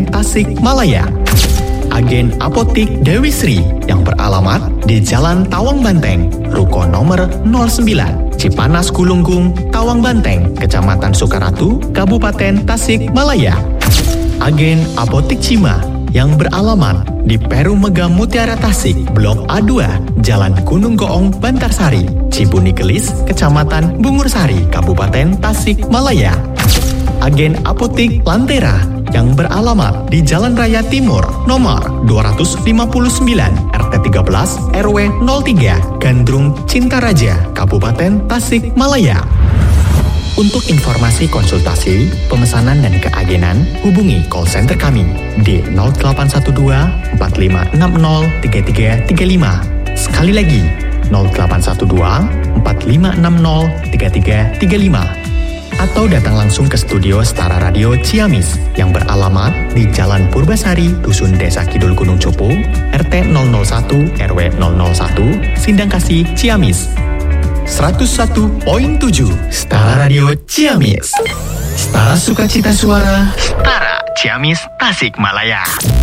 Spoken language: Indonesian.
Kabupaten Tasikmalaya. Agen Apotik Dewi Sri yang beralamat di Jalan Tawang Banteng, Ruko nomor 09, Cipanas Gulunggung, Tawang Banteng, Kecamatan Sukaratu, Kabupaten Tasikmalaya. Agen Apotik Cima yang beralamat di Peru Mega Mutiara Tasik, Blok A2, Jalan Gunung Goong, Bantarsari, Cibuni Gelis, Kecamatan Bungursari, Kabupaten Tasikmalaya. Agen Apotik Lantera yang beralamat di Jalan Raya Timur nomor 259 RT 13 RW 03 Gandrung Cintaraja, Kabupaten Tasikmalaya. Untuk informasi konsultasi, pemesanan dan keagenan, hubungi call center kami di 0812 4560 3335. Sekali lagi, 0812 4560 3335. Atau datang langsung ke studio Setara Radio Ciamis yang beralamat di Jalan Purbasari, Dusun Desa Kidul Gunung Copo, RT 001 RW 001, Sindangkasih, Ciamis. 101.7 Setara Radio Ciamis. Setara sukacita suara, Setara Ciamis Tasikmalaya.